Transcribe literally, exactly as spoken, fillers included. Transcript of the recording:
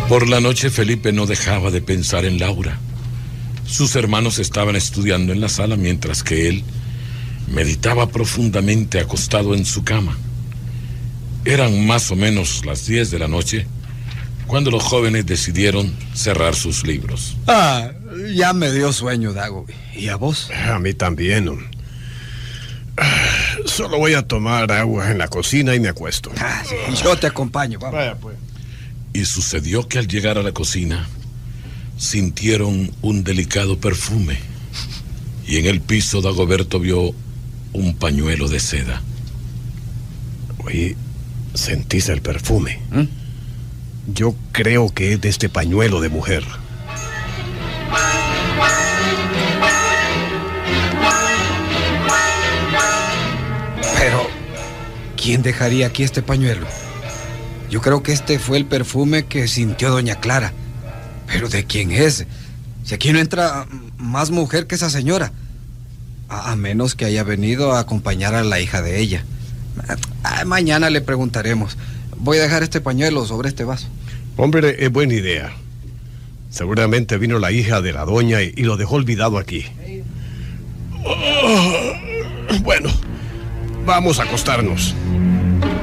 Por la noche Felipe no dejaba de pensar en Laura. Sus hermanos estaban estudiando en la sala mientras que él meditaba profundamente acostado en su cama. Eran más o menos las diez de la noche cuando los jóvenes decidieron cerrar sus libros. Ah, ya me dio sueño, Dago. ¿Y a vos? A mí también. Solo voy a tomar agua en la cocina y me acuesto. Ah, sí, yo te acompaño, vamos. Vaya, pues. Y sucedió que al llegar a la cocina sintieron un delicado perfume. Y en el piso Dagoberto vio un pañuelo de seda. Oye, ¿sentís el perfume? ¿Mm? Yo creo que es de este pañuelo de mujer. Pero, ¿quién dejaría aquí este pañuelo? Yo creo que este fue el perfume que sintió doña Clara. ¿Pero de quién es? Si aquí no entra más mujer que esa señora. A, a menos que haya venido a acompañar a la hija de ella. Ah, mañana le preguntaremos. Voy a dejar este pañuelo sobre este vaso. Hombre, es buena idea. Seguramente vino la hija de la doña y, y lo dejó olvidado aquí. Oh, bueno, vamos a acostarnos.